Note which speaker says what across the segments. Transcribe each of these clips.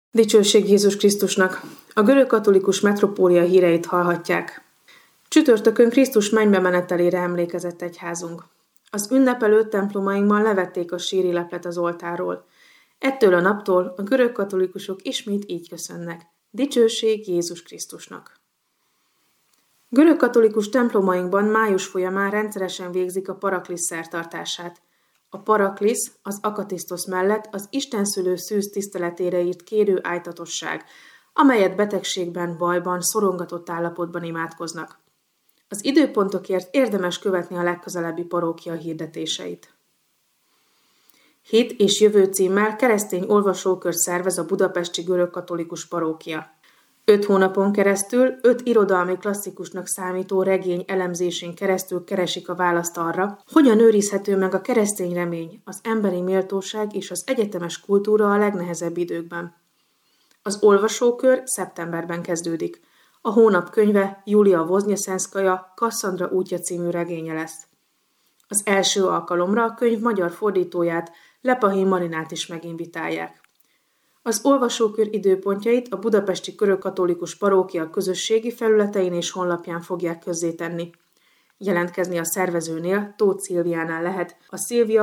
Speaker 1: Dicsőség Jézus Krisztusnak! A görögkatolikus metropólia híreit hallhatják. Csütörtökön Krisztus mennybe menetelére emlékezett egyházunk. Az ünnep előtt templomainkban levették a sírileplet az oltárról. Ettől a naptól a görögkatolikusok ismét így köszönnek. Dicsőség Jézus Krisztusnak! Görögkatolikus templomainkban május folyamán rendszeresen végzik a paraklisz szertartását. A paraklisz az akatisztosz mellett az istenszülő szűz tiszteletére írt kérő ájtatosság, amelyet betegségben, bajban, szorongatott állapotban imádkoznak. Az időpontokért érdemes követni a legközelebbi parókia hirdetéseit. Hit és jövő címmel keresztény olvasókört szervez a budapesti görögkatolikus parókia. 5 hónapon keresztül 5 irodalmi klasszikusnak számító regény elemzésén keresztül keresik a választ arra, hogyan őrizhető meg a keresztény remény, az emberi méltóság és az egyetemes kultúra a legnehezebb időkben. Az olvasókör szeptemberben kezdődik. A hónap könyve Julia Voznyeszenszkaja Kasszandra útja című regénye lesz. Az első alkalomra a könyv magyar fordítóját, Lepahin Marinát is meginvitálják. Az olvasókör időpontjait a budapesti görögkatolikus parókia közösségi felületein és honlapján fogják közzétenni. Jelentkezni a szervezőnél, Tóth Szilviánál lehet a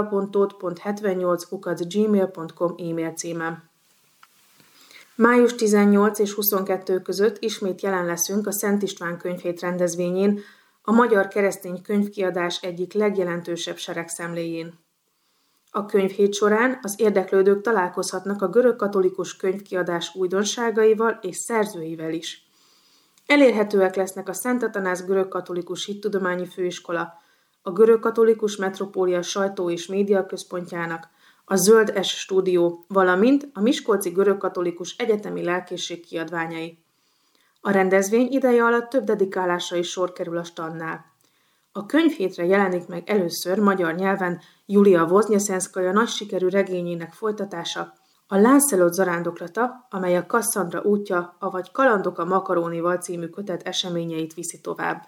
Speaker 1: szilvia.tóth.78@gmail.com e-mail címen. Május 18 és 22 között ismét jelen leszünk a Szent István könyvhét rendezvényén, a magyar keresztény könyvkiadás egyik legjelentősebb seregszemléjén. A könyvhét során az érdeklődők találkozhatnak a görögkatolikus könyvkiadás újdonságaival és szerzőivel is. Elérhetőek lesznek a Szent Atanász Görögkatolikus Hittudományi Főiskola, a Görögkatolikus Metropólia Sajtó- és Médiaközpontjának, a Zöld S Stúdió, valamint a Miskolci Görögkatolikus Egyetemi Lelkészség kiadványai. A rendezvény ideje alatt több dedikálásra is sor kerül a standnál. A könyvhétre jelenik meg először magyar nyelven Julia Voznyeszenszkaja nagy sikerű regényének folytatása, a Lancelot zarándoklata, amely a Kasszandra útja, avagy Kalandok a makarónival című kötet eseményeit viszi tovább.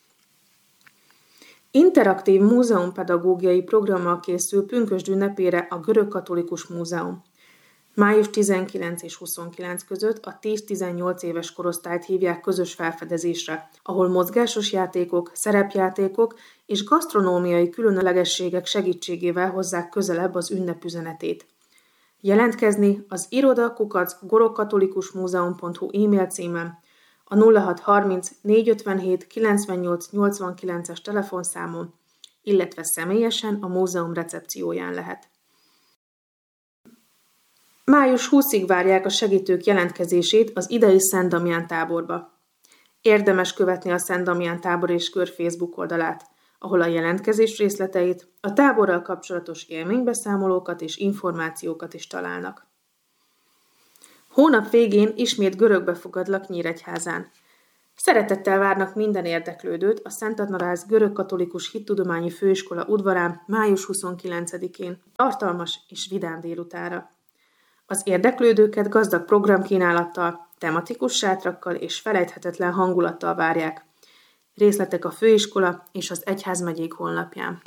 Speaker 1: Interaktív múzeumpedagógiai programmal készül pünkösd ünnepére a Görögkatolikus Múzeum. Május 19 és 29 között a 10-18 éves korosztályt hívják közös felfedezésre, ahol mozgásos játékok, szerepjátékok és gasztronómiai különlegességek segítségével hozzák közelebb az ünnep üzenetét. Jelentkezni az iroda@gorogkatolikusmuzeum.hu e-mail címen, a 0630 457 98 89-es telefonszámon, illetve személyesen a múzeum recepcióján lehet. Május 20-ig várják a segítők jelentkezését az idei Szent Damián táborba. Érdemes követni a Szent Damián tábor és kör Facebook oldalát, ahol a jelentkezés részleteit, a táborral kapcsolatos élménybeszámolókat és információkat is találnak. Hónap végén ismét görögbe fogadlak Nyíregyházán. Szeretettel várnak minden érdeklődőt a Szent Atanász Görögkatolikus Hittudományi Főiskola udvarán május 29-én, tartalmas és vidám délutánra. Az érdeklődőket gazdag programkínálattal, tematikus sátrakkal és felejthetetlen hangulattal várják. Részletek a főiskola és az egyházmegyék honlapján.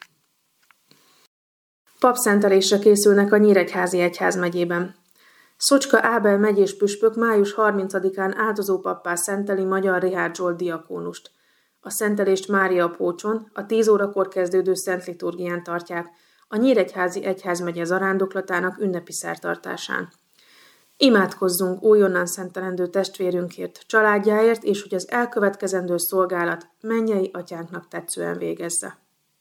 Speaker 1: Papszentelésre készülnek a Nyíregyházi Egyházmegyében. Szocska Ábel megyés püspök május 30-án áldozópappá szenteli Magyar Richárd Zsolt diakónust. A szentelést Mária Pócson, a 10 órakor kezdődő szent liturgián tartják, a Nyíregyházi Egyházmegye zarándoklatának ünnepi szertartásán. Imádkozzunk újonnan szentelendő testvérünkért, családjáért, és hogy az elkövetkezendő szolgálat mennyei atyánknak tetszően végezze.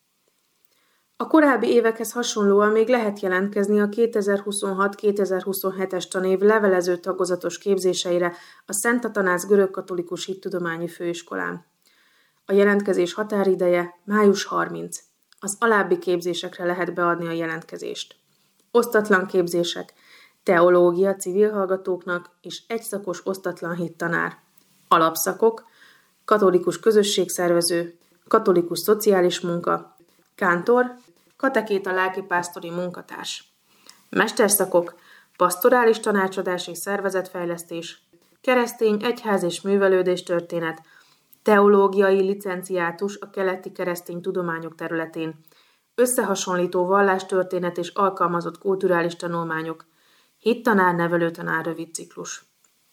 Speaker 1: A korábbi évekhez hasonlóan még lehet jelentkezni a 2026-2027-es tanév levelező tagozatos képzéseire a Szent Atanász Görögkatolikus Hittudományi Főiskolán. A jelentkezés határideje május 30. Az alábbi képzésekre lehet beadni a jelentkezést. Osztatlan képzések, teológia civil hallgatóknak és egyszakos osztatlan hittanár, alapszakok, katolikus közösségszervező, katolikus szociális munka, kántor, katekéta lelkipásztori munkatárs, mesterszakok, pastorális tanácsadás és szervezetfejlesztés, keresztény egyház és művelődés történet, teológiai licenciátus a keleti keresztény tudományok területén, összehasonlító vallástörténet és alkalmazott kulturális tanulmányok, Hittanár, nevelőtanár rövid ciklus.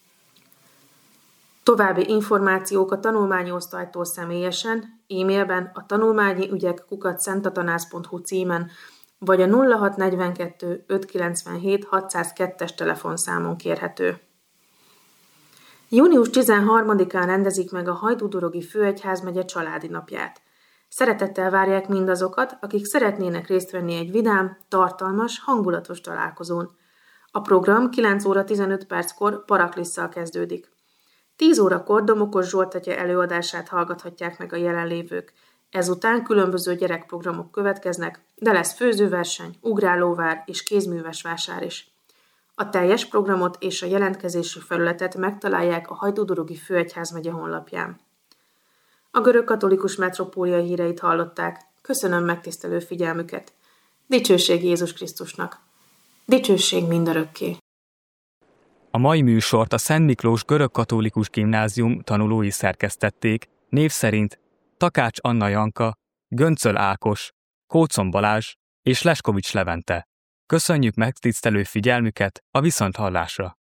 Speaker 1: További információk a tanulmányosztálytól személyesen, e-mailben a tanulmányiügyek@szentatanász.hu címen, vagy a 0642 597 602-es telefonszámon kérhető. Június 13-án rendezik meg a Hajdúdorogi Főegyházmegye családi napját. Szeretettel várják mindazokat, akik szeretnének részt venni egy vidám, tartalmas, hangulatos találkozón. A program 9 óra 15 perckor Paraklisszel kezdődik. 10 órakor Domokos Zsolt atya előadását hallgathatják meg a jelenlévők. Ezután különböző gyerekprogramok következnek, de lesz főzőverseny, ugrálóvár és kézműves vásár is. A teljes programot és a jelentkezési felületet megtalálják a Hajdúdorogi Főegyházmegye honlapján. A görögkatolikus metropólia híreit hallották. Köszönöm megtisztelő figyelmüket. Dicsőség Jézus Krisztusnak! Dicsőség mindörökké!
Speaker 2: A mai műsort a Szent Miklós Görögkatolikus Gimnázium tanulói szerkesztették, név szerint Takács Anna Janka, Göncöl Ákos, Kócon Balázs és Leskovics Levente. Köszönjük megtisztelő figyelmüket, a viszonthallásra!